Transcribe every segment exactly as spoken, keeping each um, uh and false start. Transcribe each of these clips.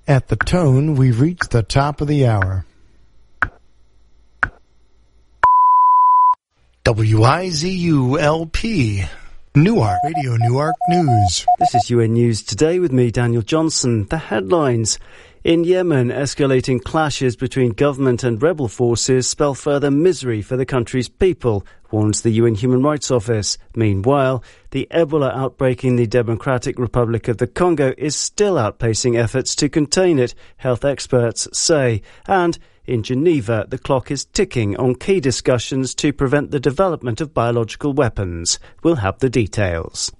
At the tone, we've reached the top of the hour. W I Z U L P, Newark, Radio Newark News. This is U N News Today with me, Daniel Johnson. The headlines. In Yemen, escalating clashes between government and rebel forces spell further misery for the country's people, warns the U N Human Rights Office. Meanwhile, the Ebola outbreak in the Democratic Republic of the Congo is still outpacing efforts to contain it, health experts say. And in Geneva, the clock is ticking on key discussions to prevent the development of biological weapons. We'll have the details.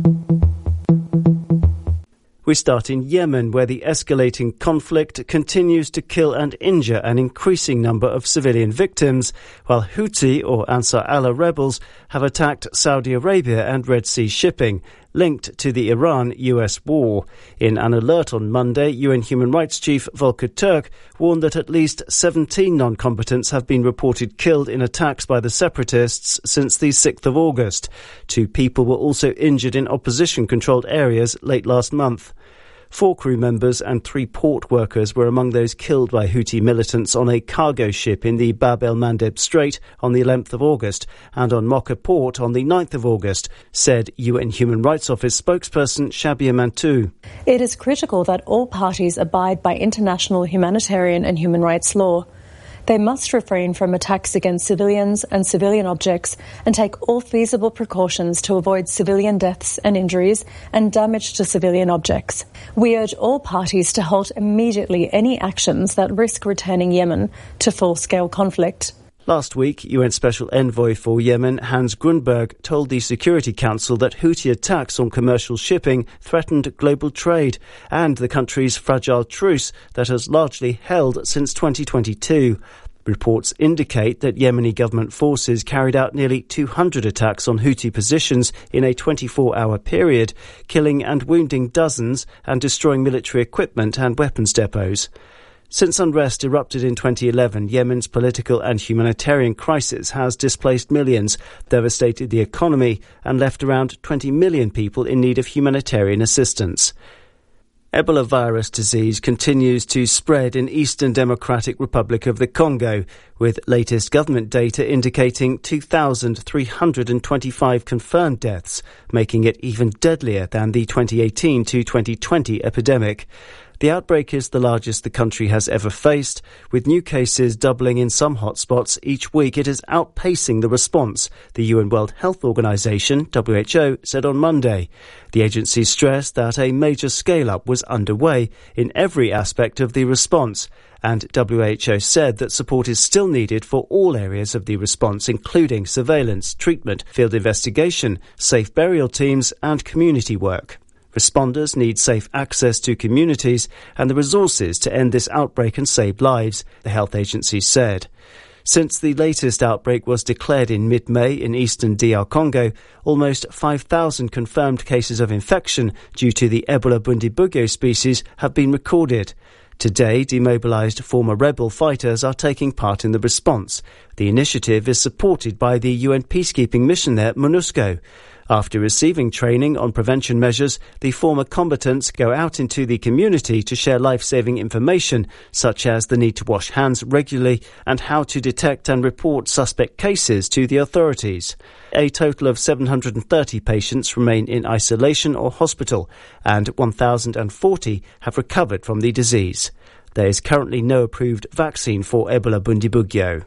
We start in Yemen, where the escalating conflict continues to kill and injure an increasing number of civilian victims, while Houthi or Ansar Allah rebels have attacked Saudi Arabia and Red Sea shipping, linked to the Iran-U S war. In an alert on Monday, U N Human Rights Chief Volker Turk warned that at least seventeen non-combatants have been reported killed in attacks by the separatists since the sixth of August. Two people were also injured in opposition-controlled areas late last month. Four crew members and three port workers were among those killed by Houthi militants on a cargo ship in the Bab el-Mandeb Strait on the eleventh of August and on Mocha Port on the ninth of August, said U N Human Rights Office spokesperson Shabia Mantou. It is critical that all parties abide by international humanitarian and human rights law. They must refrain from attacks against civilians and civilian objects and take all feasible precautions to avoid civilian deaths and injuries and damage to civilian objects. We urge all parties to halt immediately any actions that risk returning Yemen to full-scale conflict. Last week, U N Special Envoy for Yemen, Hans Grundberg, told the Security Council that Houthi attacks on commercial shipping threatened global trade and the country's fragile truce that has largely held since twenty twenty-two. Reports indicate that Yemeni government forces carried out nearly two hundred attacks on Houthi positions in a twenty-four hour period, killing and wounding dozens and destroying military equipment and weapons depots. Since unrest erupted in twenty eleven, Yemen's political and humanitarian crisis has displaced millions, devastated the economy, and left around twenty million people in need of humanitarian assistance. Ebola virus disease continues to spread in Eastern Democratic Republic of the Congo, with latest government data indicating two thousand three hundred twenty-five confirmed deaths, making it even deadlier than the twenty eighteen to twenty twenty epidemic. The outbreak is the largest the country has ever faced. With new cases doubling in some hotspots each week, it is outpacing the response, the U N World Health Organization, W H O, said on Monday. The agency stressed that a major scale-up was underway in every aspect of the response, and W H O said that support is still needed for all areas of the response, including surveillance, treatment, field investigation, safe burial teams, and community work. Responders need safe access to communities and the resources to end this outbreak and save lives, the health agency said. Since the latest outbreak was declared in mid-May in eastern D R Congo, almost five thousand confirmed cases of infection due to the Ebola Bundibugyo species have been recorded. Today, demobilized former rebel fighters are taking part in the response. The initiative is supported by the U N peacekeeping mission there, MONUSCO. After receiving training on prevention measures, the former combatants go out into the community to share life-saving information, such as the need to wash hands regularly and how to detect and report suspect cases to the authorities. A total of seven hundred thirty patients remain in isolation or hospital, and one thousand forty have recovered from the disease. There is currently no approved vaccine for Ebola Bundibugyo.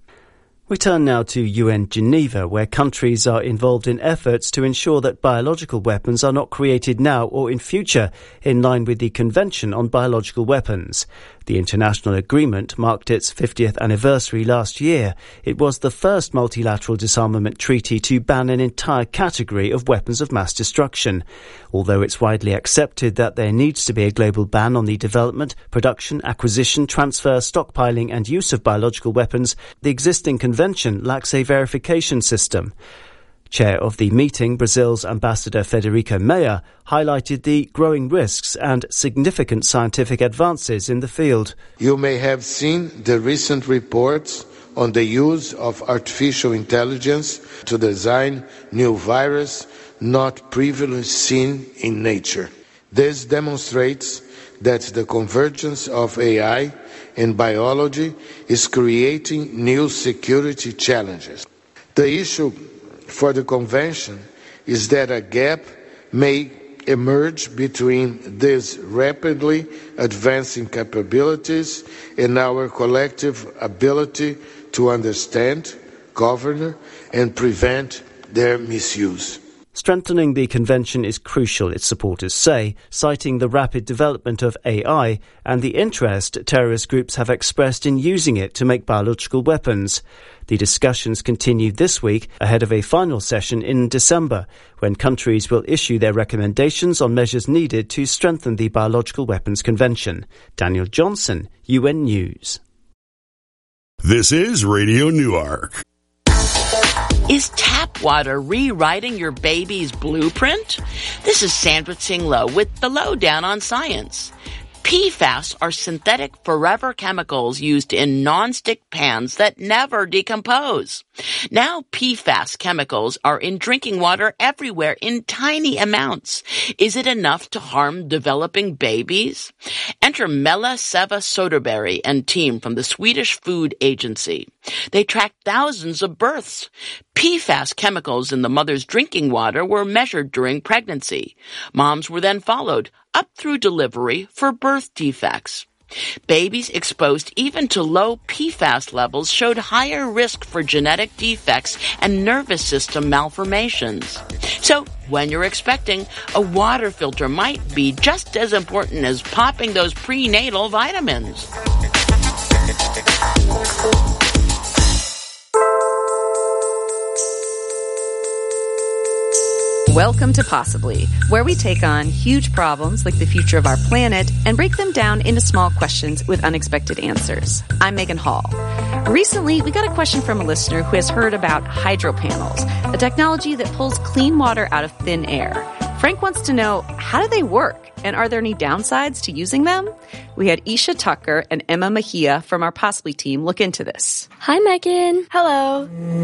We turn now to U N Geneva, where countries are involved in efforts to ensure that biological weapons are not created now or in future, in line with the Convention on Biological Weapons. The international agreement marked its fiftieth anniversary last year. It was the first multilateral disarmament treaty to ban an entire category of weapons of mass destruction. Although it's widely accepted that there needs to be a global ban on the development, production, acquisition, transfer, stockpiling and use of biological weapons, the existing convention lacks a verification system. Chair of the meeting, Brazil's Ambassador Federico Meyer, highlighted the growing risks and significant scientific advances in the field. You may have seen the recent reports on the use of artificial intelligence to design new viruses not previously seen in nature. This demonstrates that the convergence of A I and biology is creating new security challenges. The issue for the Convention is that a gap may emerge between these rapidly advancing capabilities and our collective ability to understand, govern, and prevent their misuse. Strengthening the convention is crucial, its supporters say, citing the rapid development of A I and the interest terrorist groups have expressed in using it to make biological weapons. The discussions continued this week ahead of a final session in December, when countries will issue their recommendations on measures needed to strengthen the Biological Weapons Convention. Daniel Johnson, U N News. This is Radio Newark. Is tap water rewriting your baby's blueprint? This is Sandra Tsinglow with the Lowdown on Science. P FAS are synthetic forever chemicals used in non-stick pans that never decompose. Now P FAS chemicals are in drinking water everywhere in tiny amounts. Is it enough to harm developing babies? Enter Mella Seva Soderberg and team from the Swedish Food Agency. They tracked thousands of births. P FAS chemicals in the mother's drinking water were measured during pregnancy. Moms were then followed up through delivery for birth defects. Babies exposed even to low P FAS levels showed higher risk for genetic defects and nervous system malformations. So, when you're expecting, a water filter might be just as important as popping those prenatal vitamins. Welcome to Possibly, where we take on huge problems like the future of our planet and break them down into small questions with unexpected answers. I'm Megan Hall. Recently, we got a question from a listener who has heard about hydro panels, a technology that pulls clean water out of thin air. Frank wants to know, how do they work, and are there any downsides to using them? We had Isha Tucker and Emma Mejia from our Possibly team look into this. Hi, Megan. Hello.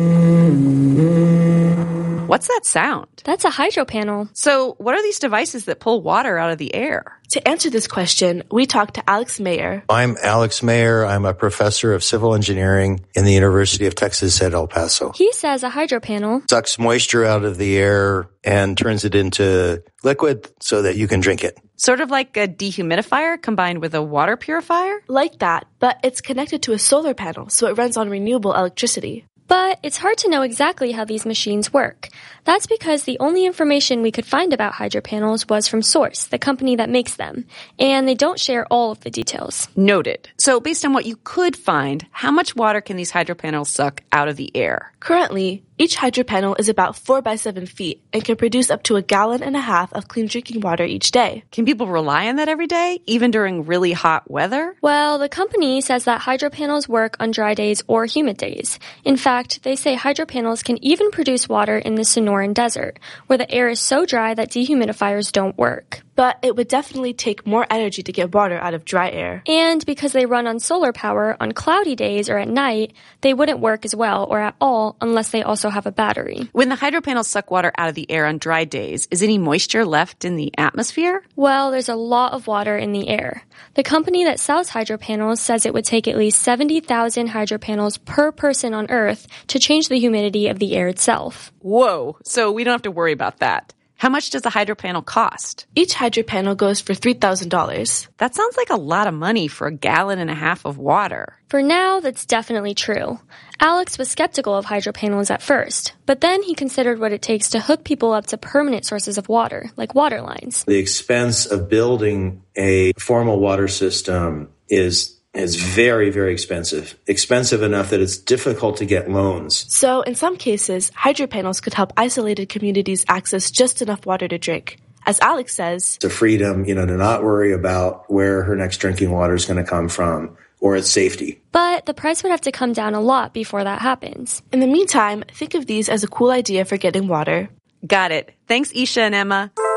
What's that sound? That's a hydro panel. So what are these devices that pull water out of the air? To answer this question, we talked to Alex Mayer. I'm Alex Mayer. I'm a professor of civil engineering in the University of Texas at El Paso. He says a hydro panel sucks moisture out of the air and turns it into liquid so that you can drink it. Sort of like a dehumidifier combined with a water purifier? Like that, but it's connected to a solar panel, so it runs on renewable electricity. But it's hard to know exactly how these machines work. That's because the only information we could find about hydro panels was from Source, the company that makes them, and they don't share all of the details. Noted. So based on what you could find, how much water can these hydro panels suck out of the air? Currently, each hydro panel is about four by seven feet and can produce up to a gallon and a half of clean drinking water each day. Can people rely on that every day, even during really hot weather? Well, the company says that hydro panels work on dry days or humid days. In fact, they say hydro panels can even produce water in the Sonoran Desert, where the air is so dry that dehumidifiers don't work. But it would definitely take more energy to get water out of dry air. And because they run on solar power, on cloudy days or at night, they wouldn't work as well or at all unless they also have a battery. When the hydro panels suck water out of the air on dry days, is any moisture left in the atmosphere? Well, there's a lot of water in the air. The company that sells hydro panels says it would take at least seventy thousand hydro panels per person on Earth to change the humidity of the air itself. Whoa, so we don't have to worry about that. How much does a hydro panel cost? Each hydro panel goes for three thousand dollars. That sounds like a lot of money for a gallon and a half of water. For now, that's definitely true. Alex was skeptical of hydro panels at first, but then he considered what it takes to hook people up to permanent sources of water, like water lines. The expense of building a formal water system is is very, very expensive. Expensive enough that it's difficult to get loans. So, in some cases, hydro panels could help isolated communities access just enough water to drink. As Alex says, it's a freedom, you know, to not worry about where her next drinking water is going to come from or its safety. But the price would have to come down a lot before that happens. In the meantime, think of these as a cool idea for getting water. Got it. Thanks, Isha and Emma.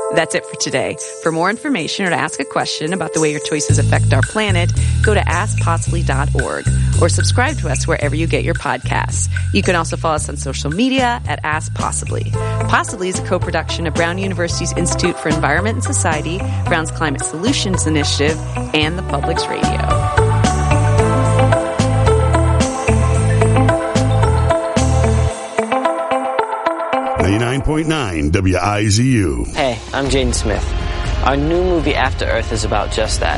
That's it for today. For more information or to ask a question about the way your choices affect our planet, go to ask possibly dot org or subscribe to us wherever you get your podcasts. You can also follow us on social media at Ask Possibly. Possibly is a co-production of Brown University's Institute for Environment and Society, Brown's Climate Solutions Initiative, and the Public's Radio. ninety-nine point nine W I Z U. Hey, I'm Jaden Smith. Our new movie After Earth is about just that.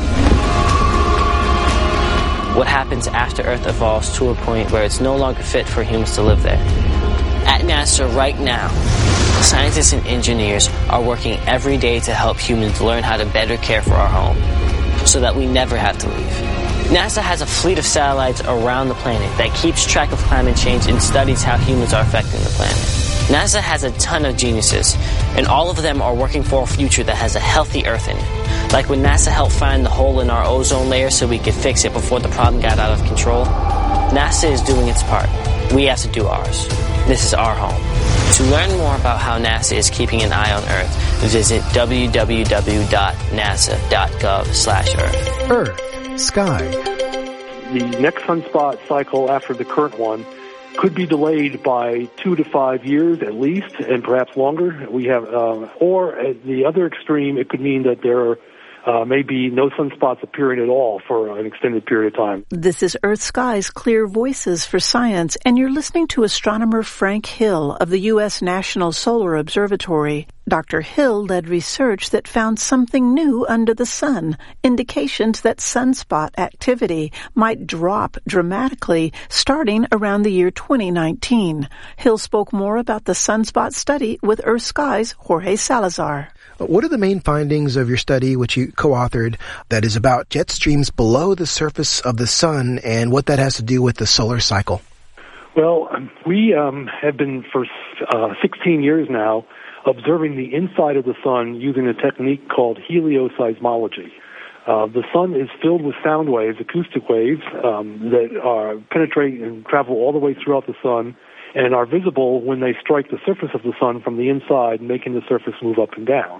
What happens after Earth evolves to a point where it's no longer fit for humans to live there. At NASA right now, scientists and engineers are working every day to help humans learn how to better care for our home so that we never have to leave. NASA has a fleet of satellites around the planet that keeps track of climate change and studies how humans are affecting the planet. NASA has a ton of geniuses, and all of them are working for a future that has a healthy Earth in it. Like when NASA helped find the hole in our ozone layer so we could fix it before the problem got out of control. NASA is doing its part. We have to do ours. This is our home. To learn more about how NASA is keeping an eye on Earth, visit w w w dot nasa dot gov slash earth. Earth, sky. The next sunspot cycle after the current one could be delayed by two to five years at least, and perhaps longer. We have, uh, or at the other extreme, it could mean that there are uh, may be no sunspots appearing at all for an extended period of time. This is Earth Sky's Clear Voices for Science, and you're listening to astronomer Frank Hill of the U S National Solar Observatory. Doctor Hill led research that found something new under the sun, indications that sunspot activity might drop dramatically starting around the year twenty nineteen. Hill spoke more about the sunspot study with Earth Sky's Jorge Salazar. What are the main findings of your study, which you co-authored, that is about jet streams below the surface of the sun and what that has to do with the solar cycle? Well, we um, have been for uh, sixteen years now observing the inside of the sun using a technique called helioseismology. Uh, the sun is filled with sound waves, acoustic waves, um, that are, penetrate and travel all the way throughout the sun and are visible when they strike the surface of the sun from the inside, making the surface move up and down.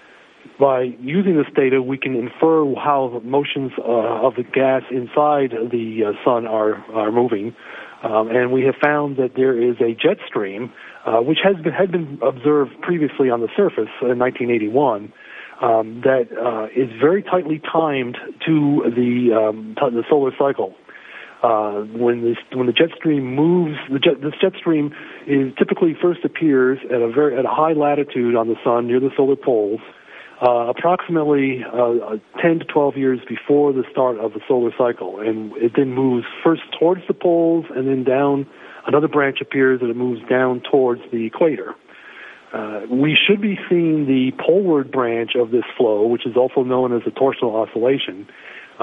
By using this data, we can infer how motions uh, of the gas inside the uh, sun are, are moving. Um, and we have found that there is a jet stream, uh, which has been, had been observed previously on the surface in nineteen eighty-one, um, that uh, is very tightly timed to the um, t- the solar cycle. Uh, when this when the jet stream moves, the jet, this jet stream is typically first appears at a very at a high latitude on the sun near the solar poles, uh, approximately uh, ten to twelve years before the start of the solar cycle, and it then moves first towards the poles and then down. Another branch appears and it moves down towards the equator. Uh, we should be seeing the poleward branch of this flow, which is also known as the torsional oscillation,